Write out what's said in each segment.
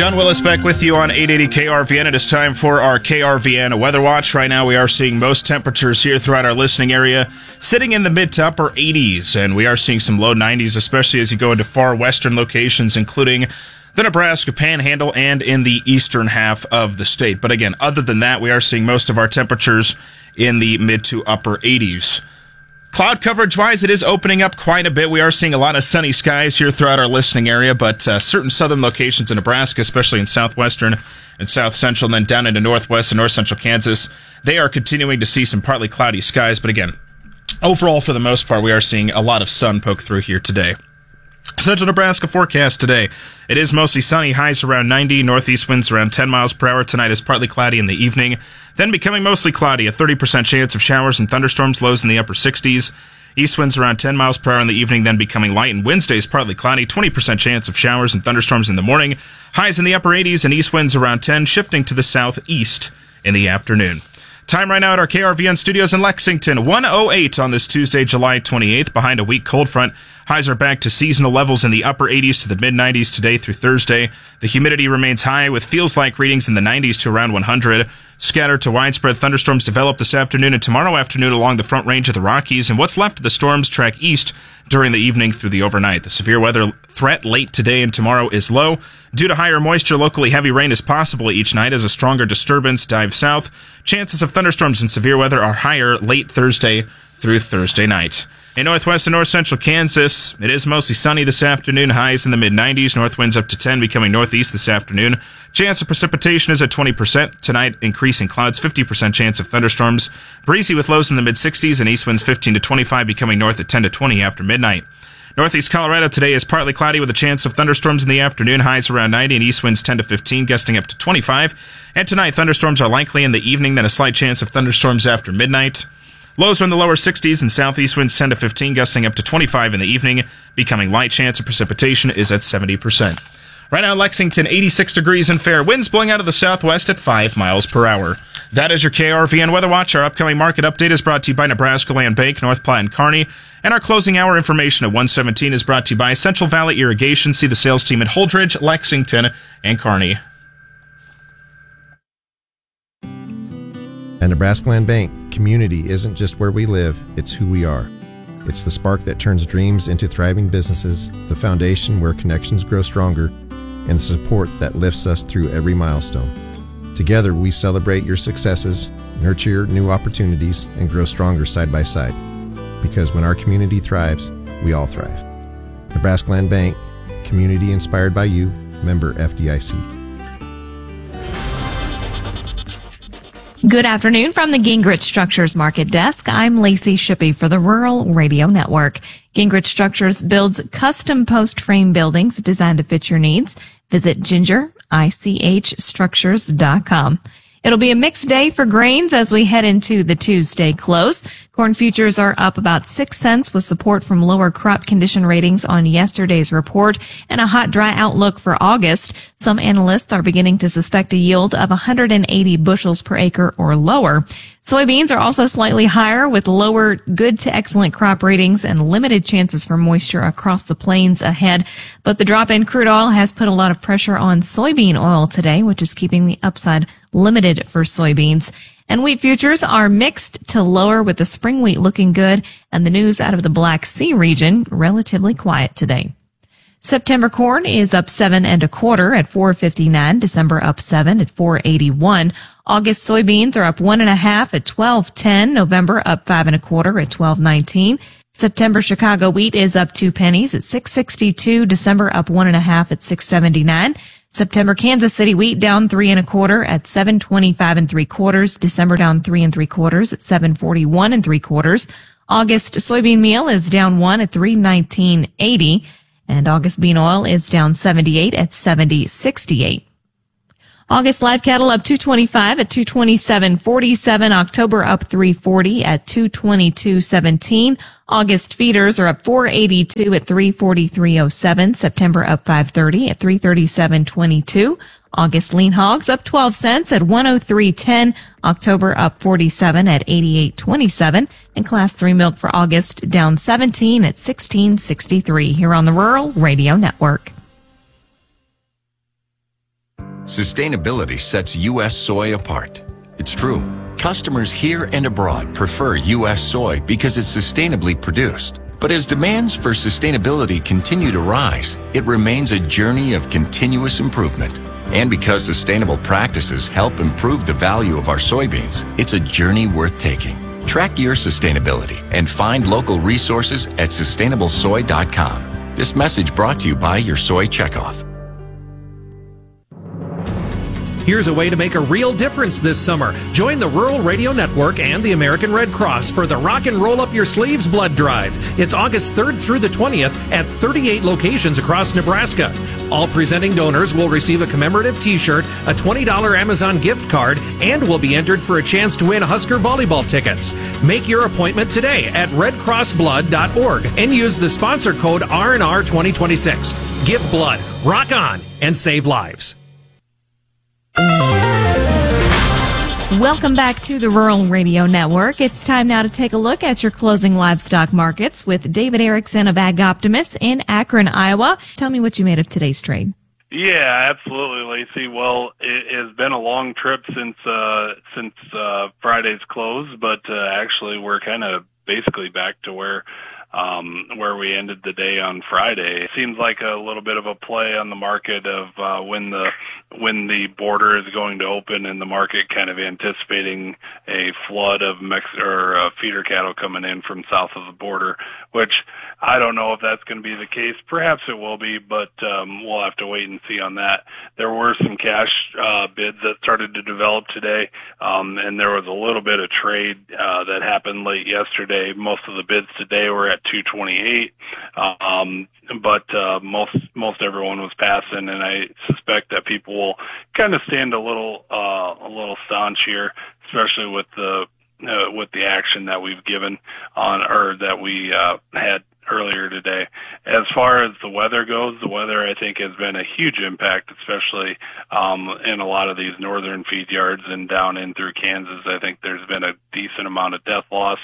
John Willis back with you on 880 KRVN. It is time for our KRVN Weather Watch. Right now we are seeing most temperatures here throughout our listening area sitting in the mid to upper 80s, and we are seeing some low 90s, especially as you go into far western locations, including the Nebraska Panhandle and in the eastern half of the state. But again, other than that, we are seeing most of our temperatures in the mid to upper 80s. Cloud coverage-wise, it is opening up quite a bit. We are seeing a lot of sunny skies here throughout our listening area, but certain southern locations in Nebraska, especially in southwestern and south central, and then down into northwest and north central Kansas, they are continuing to see some partly cloudy skies. But again, overall, for the most part, we are seeing a lot of sun poke through here today. Central Nebraska forecast today. It is mostly sunny, highs around 90, northeast winds around 10 miles per hour. Tonight is partly cloudy in the evening, then becoming mostly cloudy, a 30% chance of showers and thunderstorms, lows in the upper 60s. East winds around 10 miles per hour in the evening, then becoming light, and Wednesday is partly cloudy, 20% chance of showers and thunderstorms in the morning. Highs in the upper 80s and east winds around 10, shifting to the southeast in the afternoon. Time right now at our KRVN studios in Lexington, 108 on this Tuesday, July 28th, behind a weak cold front. Highs are back to seasonal levels in the upper 80s to the mid-90s today through Thursday. The humidity remains high with feels-like readings in the 90s to around 100. Scattered to widespread thunderstorms develop this afternoon and tomorrow afternoon along the front range of the Rockies, and what's left of the storms track east during the evening through the overnight. The severe weather threat late today and tomorrow is low. Due to higher moisture, locally heavy rain is possible each night as a stronger disturbance dives south. Chances of thunderstorms and severe weather are higher late Thursday through Thursday night. In northwest and north central Kansas, it is mostly sunny this afternoon, highs in the mid-90s, north winds up to 10, becoming northeast this afternoon. Chance of precipitation is at 20%. Tonight, increasing clouds, 50% chance of thunderstorms. Breezy with lows in the mid-60s and east winds 15 to 25, becoming north at 10 to 20 after midnight. Northeast Colorado today is partly cloudy with a chance of thunderstorms in the afternoon, highs around 90 and east winds 10 to 15, gusting up to 25. And tonight, thunderstorms are likely in the evening, then a slight chance of thunderstorms after midnight. Lows are in the lower 60s and southeast winds 10 to 15, gusting up to 25 in the evening, becoming light. Chance of precipitation is at 70%. Right now, Lexington, 86 degrees and fair. Winds blowing out of the southwest at 5 miles per hour. That is your KRVN Weather Watch. Our upcoming market update is brought to you by Nebraska Land Bank, North Platte, and Kearney. And our closing hour information at 1:17 is brought to you by Central Valley Irrigation. See the sales team at Holdridge, Lexington, and Kearney. At Nebraska Land Bank, community isn't just where we live, it's who we are. It's the spark that turns dreams into thriving businesses, the foundation where connections grow stronger, and the support that lifts us through every milestone. Together, we celebrate your successes, nurture your new opportunities, and grow stronger side by side. Because when our community thrives, we all thrive. Nebraska Land Bank, community inspired by you, member FDIC. Good afternoon from the Gingrich Structures Market Desk. I'm Lacey Shippey for the Rural Radio Network. Gingrich Structures builds custom post frame buildings designed to fit your needs. Visit gingerichstructures.com. It'll be a mixed day for grains as we head into the Tuesday close. Corn futures are up about 6 cents with support from lower crop condition ratings on yesterday's report and a hot, dry outlook for August. Some analysts are beginning to suspect a yield of 180 bushels per acre or lower. Soybeans are also slightly higher with lower good to excellent crop ratings and limited chances for moisture across the plains ahead. But the drop in crude oil has put a lot of pressure on soybean oil today, which is keeping the upside limited for soybeans. And wheat futures are mixed to lower with the spring wheat looking good and the news out of the Black Sea region relatively quiet today. September corn is up 7 1/4 at $4.59. December up 7 at $4.81. August soybeans are up 1 1/2 at $12.10. November up 5 1/4 at $12.19. September Chicago wheat is up 2 pennies at $6.62. December up 1 1/2 at $6.79. September Kansas City wheat down 3 1/4 at $7.25 3/4. December down 3 3/4 at $7.41 3/4. August soybean meal is down 1 at $3.19.80. And August bean oil is down 78 at $70.68. August live cattle up 225 at 227.47. October up 340 at 222.17. August feeders are up 482 at 343.07. September up 530 at 337.22. August lean hogs up 12 cents at 103.10. October up 47 at 88.27. And class 3 milk for August down 17 at 16.63 here on the Rural Radio Network. Sustainability sets U.S. soy apart. It's true. Customers here and abroad prefer U.S. soy because it's sustainably produced. But as demands for sustainability continue to rise, it remains a journey of continuous improvement. And because sustainable practices help improve the value of our soybeans, it's a journey worth taking. Track your sustainability and find local resources at sustainablesoy.com. This message brought to you by your Soy Checkoff. Here's a way to make a real difference this summer. Join the Rural Radio Network and the American Red Cross for the Rock and Roll Up Your Sleeves Blood Drive. It's August 3rd through the 20th at 38 locations across Nebraska. All presenting donors will receive a commemorative t-shirt, a $20 Amazon gift card, and will be entered for a chance to win Husker volleyball tickets. Make your appointment today at redcrossblood.org and use the sponsor code R&R 2026. Give blood, rock on, and save lives. Welcome back to the Rural Radio Network. It's time now to take a look at your closing livestock markets with David Erickson of Ag Optimist in Akron, Iowa. Tell me what you made of today's trade. Yeah, absolutely, Lacey. Well, it has been a long trip since Friday's close, but actually we're kind of basically back to where we ended the day on Friday. It seems like a little bit of a play on the market of when the border is going to open, and the market kind of anticipating a flood of feeder cattle coming in from south of the border, which I don't know if that's going to be the case. Perhaps it will be, but we'll have to wait and see on that. There were some cash bids that started to develop today, and there was a little bit of trade that happened late yesterday. Most of the bids today were at 228, but most everyone was passing, and I suspect that people will kind of stand a little staunch here, especially with the action that we've given on, or that we had earlier today. As far as the weather goes, the weather I think has been a huge impact, especially in a lot of these northern feed yards and down in through Kansas. I think there's been a decent amount of death loss.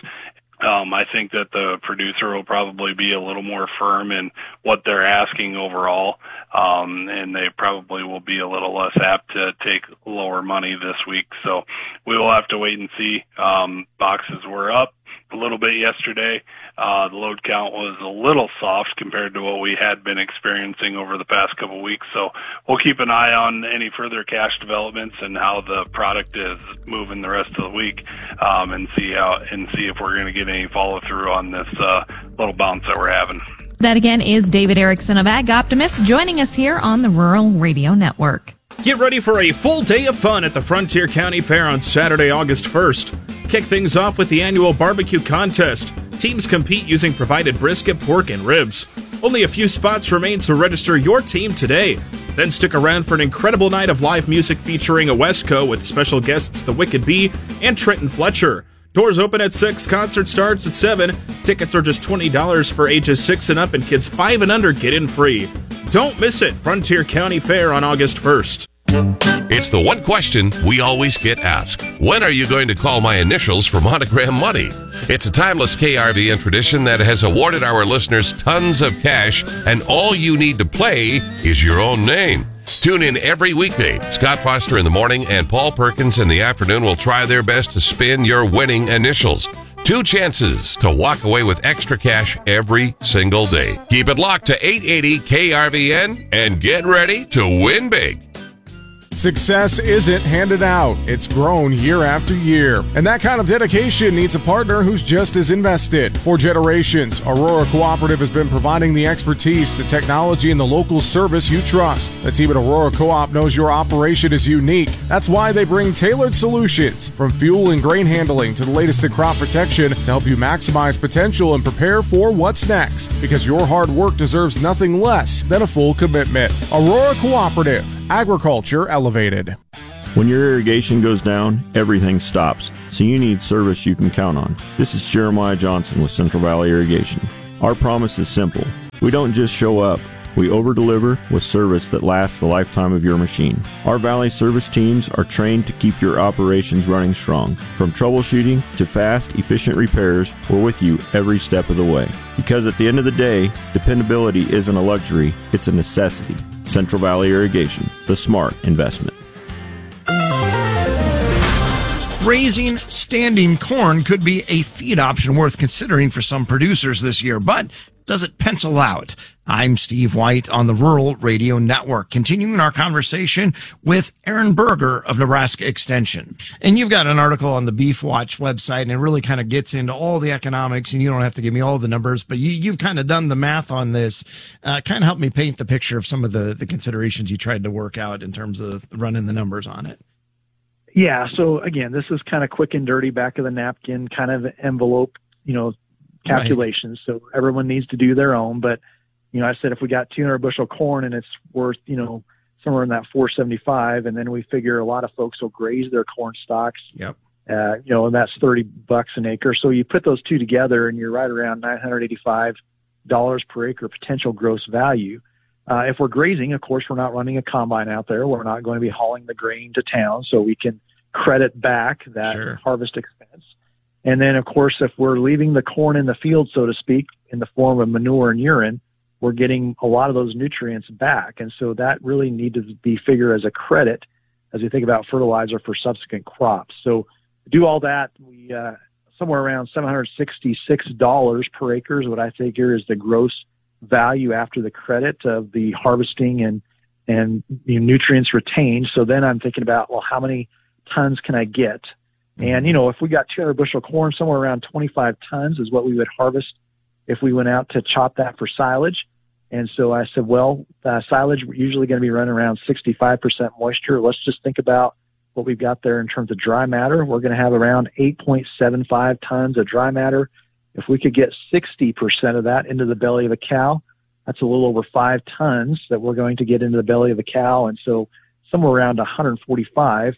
I think that the producer will probably be a little more firm in what they're asking overall, and they probably will be a little less apt to take lower money this week. So we will have to wait and see. Boxes were up a little bit yesterday. The load count was a little soft compared to what we had been experiencing over the past couple of weeks. So we'll keep an eye on any further cash developments and how the product is moving the rest of the week, and see if we're going to get any follow through on this little bounce that we're having. That again is David Erickson of Ag Optimist joining us here on the Rural Radio Network. Get ready for a full day of fun at the Frontier County Fair on Saturday, August 1st. Kick things off with the annual barbecue contest. Teams compete using provided brisket, pork, and ribs. Only a few spots remain, so register your team today. Then stick around for an incredible night of live music featuring a Wesco with special guests The Wicked Bee and Trenton Fletcher. Doors open at 6, concert starts at 7. Tickets are just $20 for ages 6 and up, and kids 5 and under get in free. Don't miss it, Frontier County Fair on August 1st. It's the one question we always get asked. When are you going to call my initials for Monogram Money? It's a timeless KRVN tradition that has awarded our listeners tons of cash, and all you need to play is your own name. Tune in every weekday. Scott Foster in the morning and Paul Perkins in the afternoon will try their best to spin your winning initials. 2 chances to walk away with extra cash every single day. Keep it locked to 880 KRVN and get ready to win big. Success isn't handed out. It's grown year after year. And that kind of dedication needs a partner who's just as invested. For generations, Aurora Cooperative has been providing the expertise, the technology, and the local service you trust. The team at Aurora Co-op knows your operation is unique. That's why they bring tailored solutions, from fuel and grain handling to the latest in crop protection, to help you maximize potential and prepare for what's next. Because your hard work deserves nothing less than a full commitment. Aurora Cooperative. Agriculture elevated. When your irrigation goes down, everything stops, so you need service you can count on. This is Jeremiah Johnson with Central Valley Irrigation. Our promise is simple. We don't just show up. We over-deliver with service that lasts the lifetime of your machine. Our Valley service teams are trained to keep your operations running strong. From troubleshooting to fast, efficient repairs, we're with you every step of the way. Because at the end of the day, dependability isn't a luxury, it's a necessity. Central Valley Irrigation, the smart investment. Grazing standing corn could be a feed option worth considering for some producers this year, but does it pencil out? I'm Steve White on the Rural Radio Network, continuing our conversation with Aaron Berger of Nebraska Extension. And you've got an article on the Beef Watch website, and it really kind of gets into all the economics, and you don't have to give me all the numbers, but you've kind of done the math on this. Kind of help me paint the picture of some of the considerations you tried to work out in terms of running the numbers on it. Yeah. So again, this is kind of quick and dirty, back of the napkin kind of envelope, calculations. Right. So everyone needs to do their own. But, I said if we got 200 bushel corn and it's worth, somewhere in that 475, and then we figure a lot of folks will graze their corn stalks. Yep. And that's $30 an acre. So you put those two together and you're right around $985 per acre potential gross value. If we're grazing, of course, we're not running a combine out there. We're not going to be hauling the grain to town, so we can credit back that harvest expense. And then, of course, if we're leaving the corn in the field, so to speak, in the form of manure and urine, we're getting a lot of those nutrients back. And so that really needs to be figured as a credit as we think about fertilizer for subsequent crops. So to do all that, we somewhere around $766 per acre is what I figure is the gross value after the credit of the harvesting and the nutrients retained. So then I'm thinking about, well, how many tons can I get? And, if we got 200 bushel corn, somewhere around 25 tons is what we would harvest if we went out to chop that for silage. And so I said, well, silage, we're usually going to be running around 65% moisture. Let's just think about what we've got there in terms of dry matter. We're going to have around 8.75 tons of dry matter. If we could get 60% of that into the belly of a cow, that's a little over 5 tons that we're going to get into the belly of a cow. And so somewhere around 145,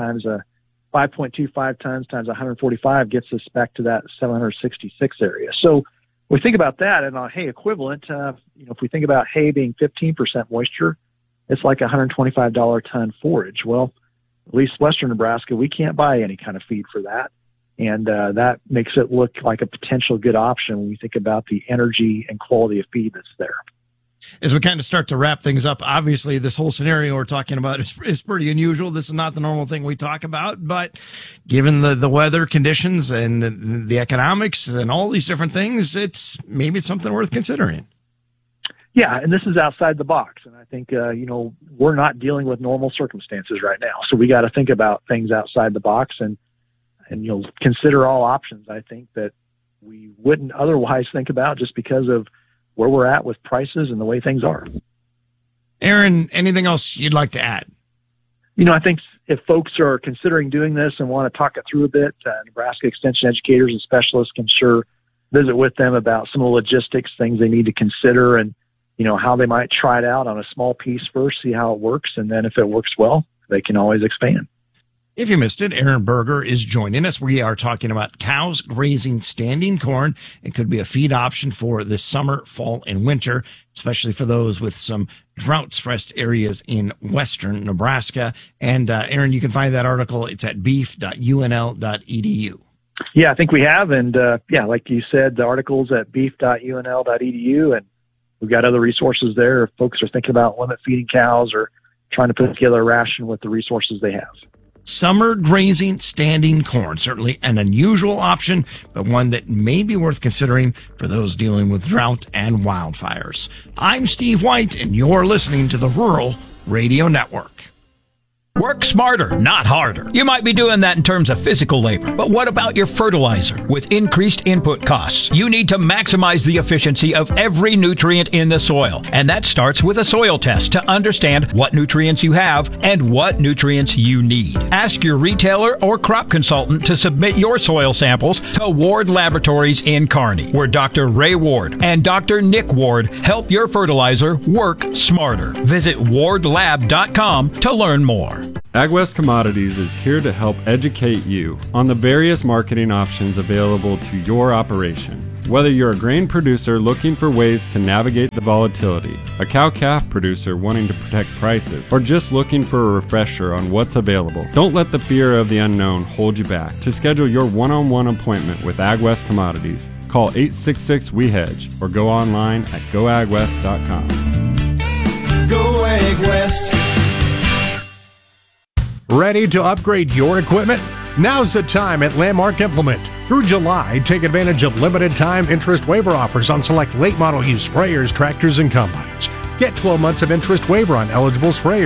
5.25 tons times 145 gets us back to that 766 area. So we think about that and on hay equivalent, if we think about hay being 15% moisture, it's like $125 ton forage. Well, at least Western Nebraska, we can't buy any kind of feed for that. And that makes it look like a potential good option when we think about the energy and quality of feed that's there. As we kind of start to wrap things up, obviously this whole scenario we're talking about is pretty unusual. This is not the normal thing we talk about, but given the weather conditions and the economics and all these different things, it's something worth considering. Yeah, and this is outside the box. And I think, we're not dealing with normal circumstances right now. So we got to think about things outside the box and consider all options, I think, that we wouldn't otherwise think about just because of where we're at with prices and the way things are. Aaron, anything else you'd like to add? I think if folks are considering doing this and want to talk it through a bit, Nebraska Extension educators and specialists can sure visit with them about some of the logistics, things they need to consider, and, how they might try it out on a small piece first, see how it works, and then if it works well, they can always expand. If you missed it, Aaron Berger is joining us. We are talking about cows grazing standing corn. It could be a feed option for this summer, fall, and winter, especially for those with some drought-stressed areas in western Nebraska. And Aaron, you can find that article. It's at beef.unl.edu. Yeah, I think we have. And like you said, the article's at beef.unl.edu. And we've got other resources there if folks are thinking about limit feeding cows or trying to put together a ration with the resources they have. Summer grazing standing corn, certainly an unusual option, but one that may be worth considering for those dealing with drought and wildfires. I'm Steve White, and you're listening to the Rural Radio Network. Work smarter, not harder. You might be doing that in terms of physical labor, but what about your fertilizer? With increased input costs, you need to maximize the efficiency of every nutrient in the soil. And that starts with a soil test to understand what nutrients you have and what nutrients you need. Ask your retailer or crop consultant to submit your soil samples to Ward Laboratories in Kearney, where Dr. Ray Ward and Dr. Nick Ward help your fertilizer work smarter. Visit wardlab.com to learn more. AgWest Commodities is here to help educate you on the various marketing options available to your operation. Whether you're a grain producer looking for ways to navigate the volatility, a cow-calf producer wanting to protect prices, or just looking for a refresher on what's available, don't let the fear of the unknown hold you back. To schedule your one-on-one appointment with AgWest Commodities, call 866-WE-HEDGE or go online at goagwest.com. Go AgWest. Ready to upgrade your equipment? Now's the time at Landmark Implement. Through July, take advantage of limited time interest waiver offers on select late model used sprayers, tractors, and combines. Get 12 months of interest waiver on eligible sprayers.